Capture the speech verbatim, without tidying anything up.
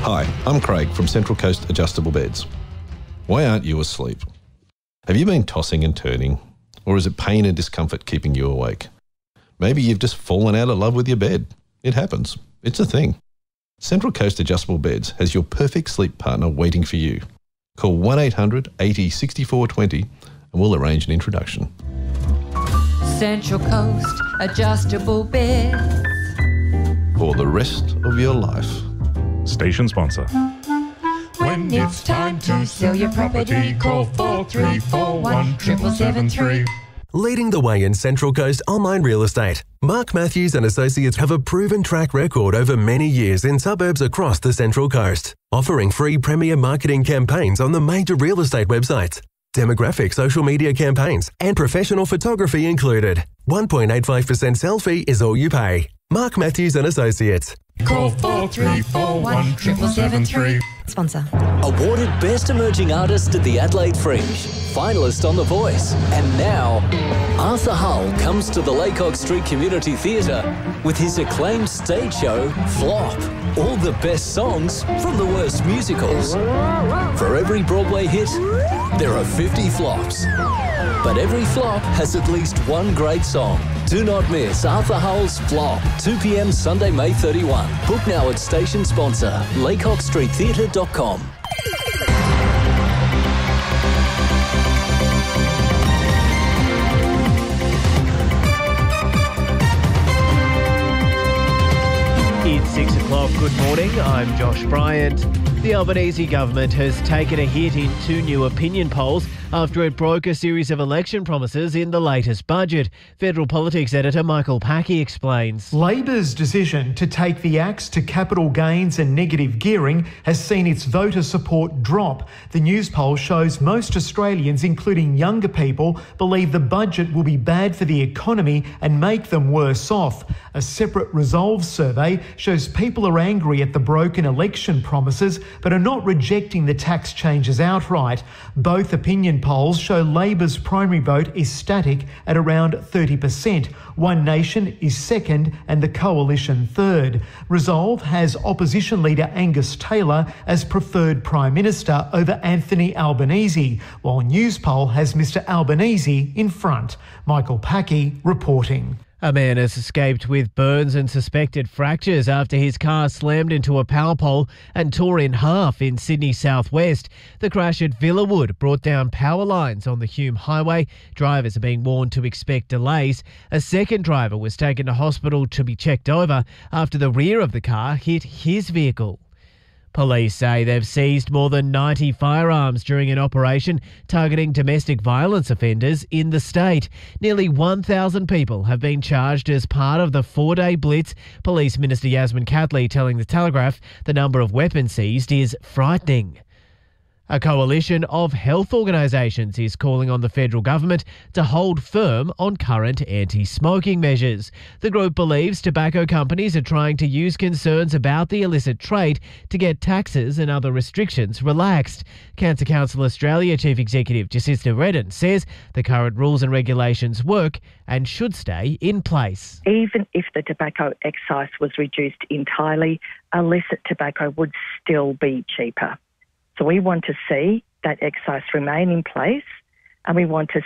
Hi, I'm Craig from Central Coast Adjustable Beds. Why aren't you asleep? Have you been tossing and turning, or is it pain and discomfort keeping you awake? Maybe you've just fallen out of love with your bed. It happens. It's a thing. Central Coast Adjustable Beds has your perfect sleep partner waiting for you. Call one eight hundred eighty sixty-four twenty and we'll arrange an introduction. Central Coast Adjustable Beds. For the rest of your life. Station sponsor. When it's time to sell your property, call four three four one seven seven three. Leading the way in Central Coast online real estate, Mark Matthews and Associates have a proven track record over many years in suburbs across the Central Coast, offering free premier marketing campaigns on the major real estate websites, demographic social media campaigns, and professional photography included. one point eight five percent sell fee is all you pay. Mark Matthews and Associates. Call four three four one seven seven three. Sponsor. Awarded Best Emerging Artist at the Adelaide Fringe, finalist on The Voice, and now Arthur Hull comes to the Laycock Street Community Theatre with his acclaimed stage show, Flop. All the best songs from the worst musicals. For every Broadway hit, there are fifty flops. But every flop has at least one great song. Do not miss Arthur Hull's Flop, two p.m. Sunday, May thirty-first. Book now at station sponsor, laycock street theatre dot com. It's six o'clock. Good morning. I'm Josh Bryant. The Albanese government has taken a hit in two new opinion polls after it broke a series of election promises in the latest budget. Federal Politics editor Michael Packy explains. Labor's decision to take the axe to capital gains and negative gearing has seen its voter support drop. The news poll shows most Australians, including younger people, believe the budget will be bad for the economy and make them worse off. A separate Resolve survey shows people are angry at the broken election promises but are not rejecting the tax changes outright. Both opinion polls show Labor's primary vote is static at around thirty percent. One Nation is second and the Coalition third. Resolve has opposition leader Angus Taylor as preferred Prime Minister over Anthony Albanese, while Newspoll has Mr Albanese in front. Michael Packy reporting. A man has escaped with burns and suspected fractures after his car slammed into a power pole and tore in half in Sydney southwest. The crash at Villawood brought down power lines on the Hume Highway. Drivers are being warned to expect delays. A second driver was taken to hospital to be checked over after the rear of the car hit his vehicle. Police say they've seized more than ninety firearms during an operation targeting domestic violence offenders in the state. Nearly one thousand people have been charged as part of the four-day blitz. Police Minister Yasmin Catley telling The Telegraph the number of weapons seized is frightening. A coalition of health organisations is calling on the federal government to hold firm on current anti-smoking measures. The group believes tobacco companies are trying to use concerns about the illicit trade to get taxes and other restrictions relaxed. Cancer Council Australia Chief Executive Jacinta Redden says the current rules and regulations work and should stay in place. Even if the tobacco excise was reduced entirely, illicit tobacco would still be cheaper. So we want to see that excise remain in place, and we want to